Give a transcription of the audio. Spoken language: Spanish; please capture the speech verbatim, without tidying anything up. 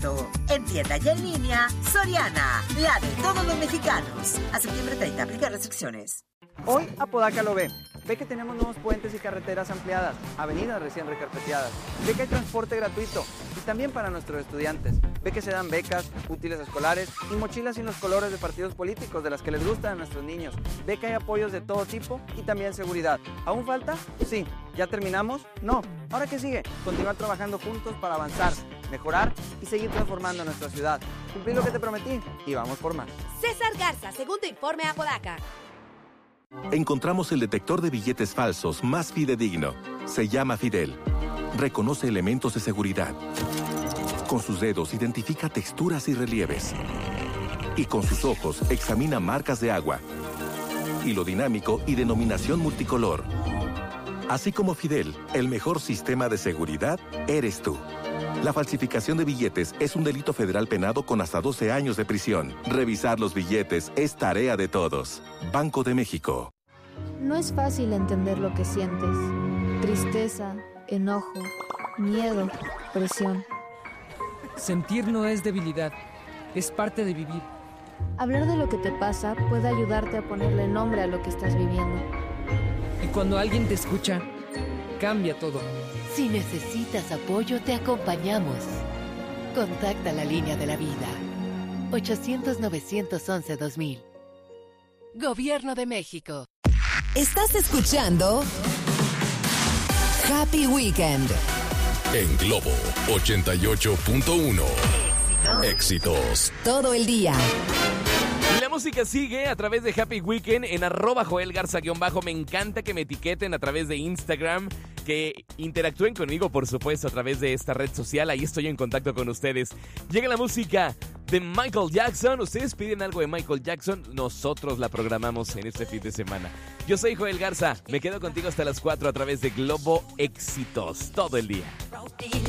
En tienda y en línea, Soriana, la de todos los mexicanos. A septiembre treinta, aplica restricciones. Hoy Apodaca lo ve. Ve que tenemos nuevos puentes y carreteras ampliadas, avenidas recién recarpeteadas. Ve que hay transporte gratuito y también para nuestros estudiantes. Ve que se dan becas, útiles escolares y mochilas sin los colores de partidos políticos de las que les gustan a nuestros niños. Ve que hay apoyos de todo tipo y también seguridad. ¿Aún falta? Sí. ¿Ya terminamos? No. ¿Ahora qué sigue? Continuar trabajando juntos para avanzar, mejorar y seguir transformando nuestra ciudad. Cumplí lo que te prometí y vamos por más. César Garza, segundo informe a Apodaca. Encontramos el detector de billetes falsos más fidedigno. Se llama Fidel. Reconoce elementos de seguridad. Con sus dedos identifica texturas y relieves. Y con sus ojos examina marcas de agua, hilo dinámico y denominación multicolor. Así como Fidel, el mejor sistema de seguridad eres tú. La falsificación de billetes es un delito federal penado con hasta doce años de prisión. Revisar los billetes es tarea de todos. Banco de México. No es fácil entender lo que sientes. Tristeza, enojo, miedo, presión. Sentir no es debilidad, es parte de vivir. Hablar de lo que te pasa puede ayudarte a ponerle nombre a lo que estás viviendo. Y cuando alguien te escucha, cambia todo. Si necesitas apoyo, te acompañamos. Contacta la línea de la vida. ochocientos, novecientos once, dos mil. Gobierno de México. Estás escuchando Happy Weekend en Globo ochenta y ocho punto uno. Éxitos todo el día. La música sigue a través de Happy Weekend en arroba Joel Garza-bajo. Me encanta que me etiqueten a través de Instagram, que interactúen conmigo, por supuesto, a través de esta red social. Ahí estoy en contacto con ustedes. Llega la música de Michael Jackson. Ustedes piden algo de Michael Jackson, nosotros la programamos en este fin de semana. Yo soy Joel Garza, me quedo contigo hasta las cuatro a través de Globo Éxitos, todo el día.